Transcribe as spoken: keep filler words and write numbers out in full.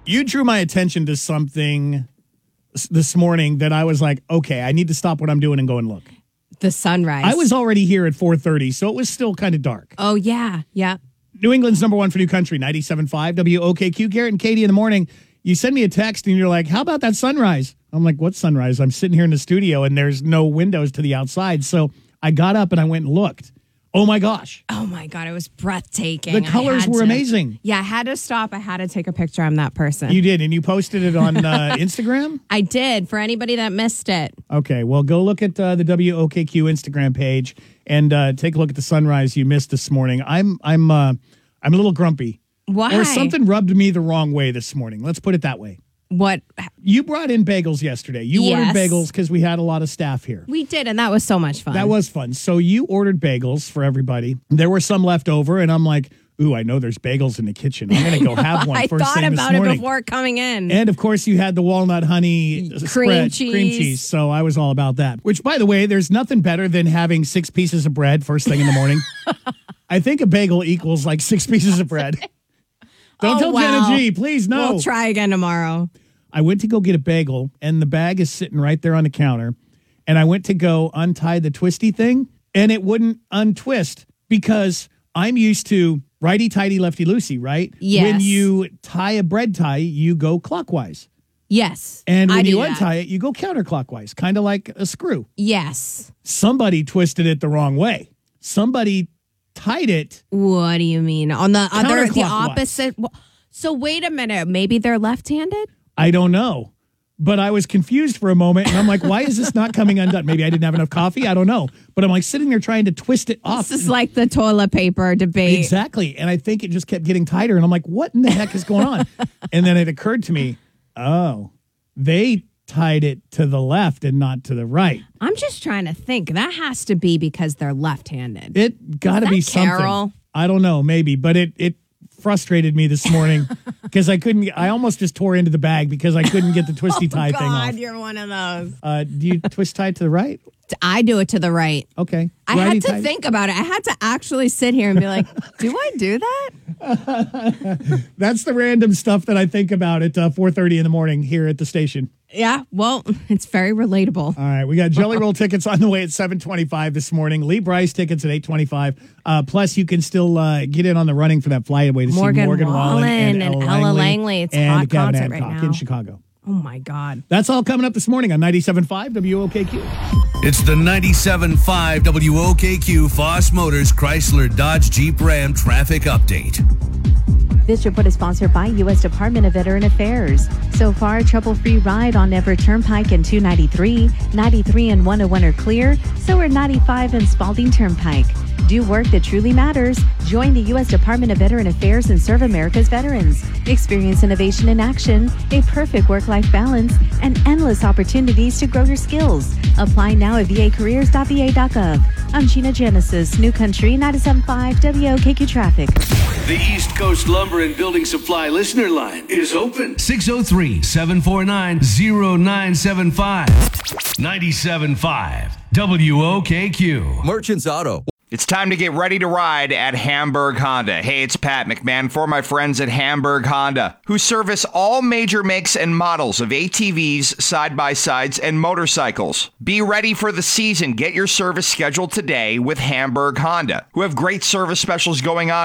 You drew my attention to something this morning that I was like, okay, I need to stop what I'm doing and go and look. The sunrise. I was already here at four thirty, so it was still kind of dark. Oh, yeah. Yeah. New England's number one for New Country, ninety-seven point five W O K Q. Garrett and Katie in the morning. You send me a text and you're like, how about that sunrise? I'm like, what sunrise? I'm sitting here in the studio and there's no windows to the outside. So I got up and I went and looked. Oh, my gosh. Oh, my God. It was breathtaking. The colors were to, amazing. Yeah, I had to stop. I had to take a picture. I'm that person. You did, and you posted it on uh, Instagram? I did, for anybody that missed it. Okay, well, go look at uh, the W O K Q Instagram page and uh, take a look at the sunrise you missed this morning. I'm I'm uh, I'm a little grumpy. Why? Or something rubbed me the wrong way this morning. Let's put it that way. What? You brought in bagels yesterday. You Yes. ordered bagels because we had a lot of staff here. We did, and that was so much fun. That was fun. So you ordered bagels for everybody. There were some left over, and I'm like, ooh, I know there's bagels in the kitchen. I'm going to go have one I first thought thing about this morning. it before coming in. And, of course, you had the walnut honey Cream spread, cheese. cream cheese. So I was all about that. Which, by the way, there's nothing better than having six pieces of bread first thing in the morning. I think a bagel equals like six pieces of bread. Don't Oh, tell wow. Jenna G, please, no. We'll try again tomorrow. I went to go get a bagel, and the bag is sitting right there on the counter. And I went to go untie the twisty thing, and it wouldn't untwist because I'm used to righty-tighty, lefty-loosey, right? Yes. When you tie a bread tie, you go clockwise. Yes. And when I do you that. untie it, you go counterclockwise, kind of like a screw. Yes. Somebody twisted it the wrong way. Somebody tied it. What do you mean? On the other, the Counterclockwise. opposite. So wait a minute. Maybe they're left-handed? I don't know. But I was confused for a moment, and I'm like, why is this not coming undone? Maybe I didn't have enough coffee. I don't know. But I'm like sitting there trying to twist it off. This is like the toilet paper debate. Exactly. And I think it just kept getting tighter. And I'm like, what in the heck is going on? And then it occurred to me, oh, they tied it to the left and not to the right. I'm just trying to think. That has to be because they're left-handed. It got to that be something. Carol? I don't know, maybe. But it, it frustrated me this morning because I couldn't, I almost just tore into the bag because I couldn't get the twisty tie oh, thing God, off. you're one of those. Uh, do you twist tie to the right? I do it to the right. Okay. I had to Righty-tighty? think about it. I had to actually sit here and be like, do I do that? That's the random stuff that I think about at uh, four thirty in the morning here at the station. Yeah, well, it's very relatable. All right, we got Jelly Roll tickets on the way at seven twenty-five this morning. Lee Bryce tickets at eight twenty-five. Uh, plus, you can still uh, get in on the running for that flyaway to Morgan see Morgan Wallen Wallen and, and Ella Ella Langley, Langley. It's a and hot Gavin concert right Hancock now. in Chicago. Oh, my God. That's all coming up this morning on ninety-seven point five W O K Q. It's the ninety-seven point five W O K Q Foss Motors Chrysler Dodge Jeep Ram traffic update. This report is sponsored by U S Department of Veteran Affairs. So far, trouble-free ride on Everett Turnpike and two ninety-three, ninety-three and one oh one are clear. So are ninety-five and Spalding Turnpike. Do work that truly matters. Join the U S Department of Veteran Affairs and serve America's veterans. Experience innovation in action, a perfect work-life balance, and endless opportunities to grow your skills. Apply now at v a careers dot v a dot gov. I'm Gina Genesis, New Country ninety-seven point five W O K Q Traffic. The East Coast Lumber and Building Supply listener line is open. six oh three, seven four nine, oh nine seven five. ninety-seven point five W O K Q. Merchants Auto. It's time to get ready to ride at Hamburg Honda. Hey, it's Pat McMahon for my friends at Hamburg Honda, who service all major makes and models of A T Vs, side-by-sides, and motorcycles. Be ready for the season. Get your service scheduled today with Hamburg Honda, who have great service specials going on